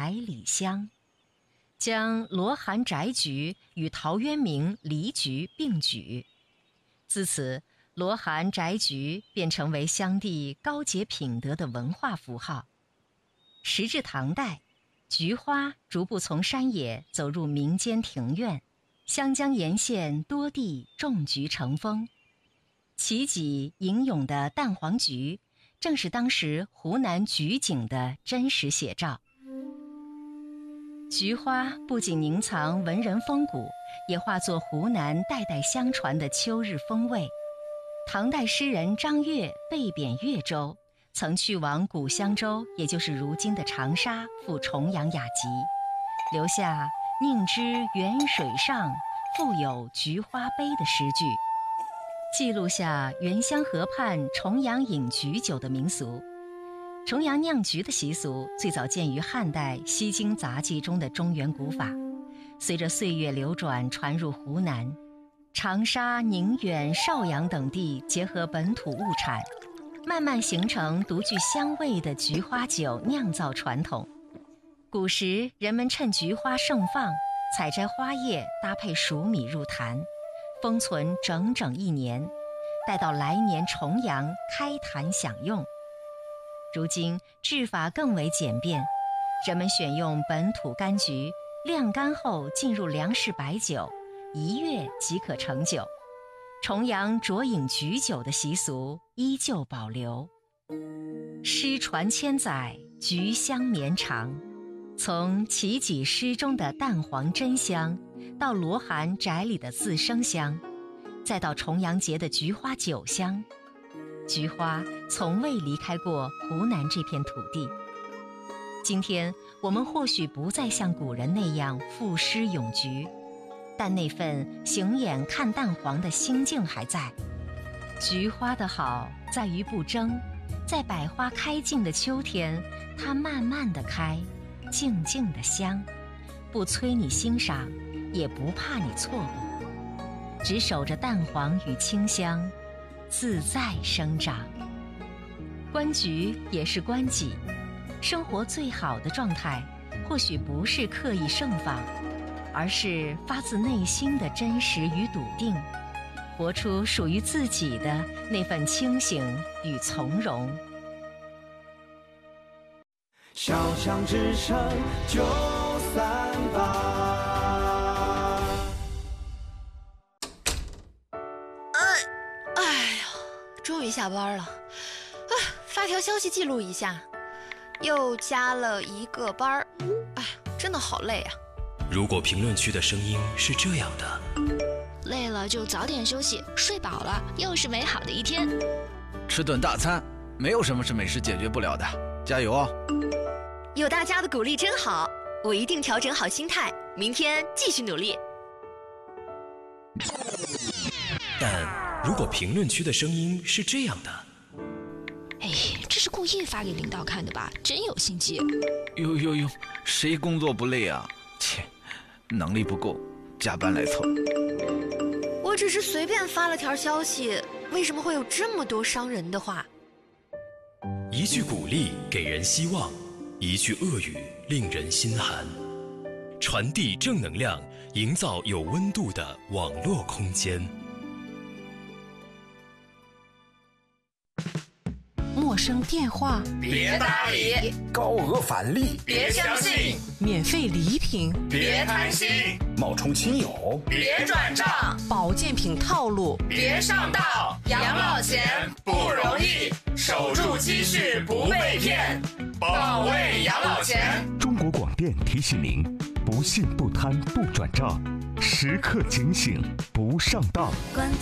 里香，将罗汉宅菊与陶渊明离菊并举。自此，罗汉宅菊便成为乡地高洁品德的文化符号。时至唐代，菊花逐步从山野走入民间庭院，湘江沿线多地种菊成风。奇己吟咏的蛋黄菊，正是当时湖南菊景的真实写照。菊花不仅凝藏文人风骨，也化作湖南代代相传的秋日风味。唐代诗人张悦被贬越州，曾去往古香洲，也就是如今的长沙，赴重阳雅集，留下“宁知远水上，复有菊花杯”的诗句，记录下原乡河畔重阳饮菊酒的民俗。重阳酿菊的习俗最早见于汉代《西京杂记》中的中原古法，随着岁月流转传入湖南，长沙、宁远、邵阳等地结合本土物产，慢慢形成独具香味的菊花酒酿造传统。古时人们趁菊花盛放，采摘花叶搭配熟米入坛，封存整整1年，待到来年重阳开坛享用。如今制法更为简便，人们选用本土柑橘，晾干后进入粮食白酒，1月即可成酒。重阳酌饮菊酒的习俗依旧保留。诗传千载，菊香绵长。从奇己诗中的蛋黄真香，到罗汉宅里的自生香，再到重阳节的菊花酒香，菊花从未离开过湖南这片土地。今天我们或许不再像古人那样赋诗咏菊，但那份行眼看蛋黄的心境还在。菊花的好在于不争，在百花开尽的秋天，它慢慢地开，静静地香，不催你欣赏，也不怕你错过，只守着蛋黄与清香，自在生长。观菊也是观己，生活最好的状态，或许不是刻意盛放，而是发自内心的真实与笃定，活出属于自己的那份清醒与从容。 小巷之声938。 终于下班了，发条消息记录一下，又加了1个班儿，真的好累啊。 如果评论区的声音是这样的， 累了就早点休息，睡饱了又是美好的一天。 吃顿大餐，没有什么是美食解决不了的，加油哦！ 有大家的鼓励真好，我一定调整好心态，明天继续努力。 但如果评论区的声音是这样的， 这是故意发给领导看的吧？真有心机。 哟，谁工作不累啊？切，能力不够，加班来凑。 我只是随便发了条消息，为什么会有这么多伤人的话？ 一句鼓励给人希望，一句恶语令人心寒。传递正能量，营造有温度的网络空间。 陌生电话别搭理， 高额返利别相信， 免费礼品别贪心， 冒充亲友别转账， 保健品套路别上当。养老钱不容易，守住积蓄不被骗，保卫养老钱。 中国广电提醒您：不信不贪不转账，时刻警醒不上当。